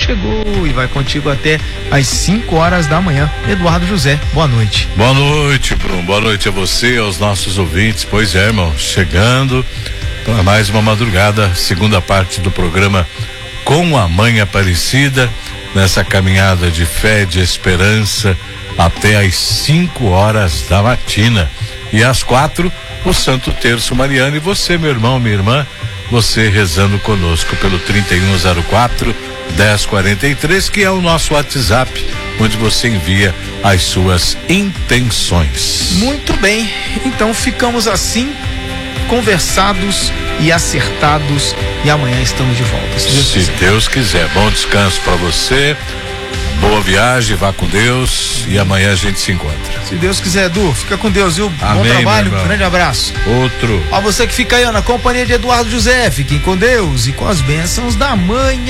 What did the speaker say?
chegou e vai contigo até às 5 horas da manhã. Eduardo José, boa noite. Boa noite, Bruno. Boa noite a você, aos nossos ouvintes. Pois é, irmão, chegando para mais uma madrugada, segunda parte do programa Com a Mãe Aparecida, nessa caminhada de fé, de esperança, até às 5 horas da matina. E às 4, o Santo Terço Mariano. E você, meu irmão, minha irmã, você rezando conosco pelo 3104-1043, que é o nosso WhatsApp, onde você envia as suas intenções. Muito bem, então ficamos assim, conversados e acertados, e amanhã estamos de volta. Se Deus quiser. Bom descanso para você, boa viagem, vá com Deus, e amanhã a gente se encontra. Se Deus quiser, Edu, fica com Deus, viu? Amém, bom trabalho, grande abraço. Outro. A você que fica aí na companhia de Eduardo José, fiquem com Deus e com as bênçãos da Mãe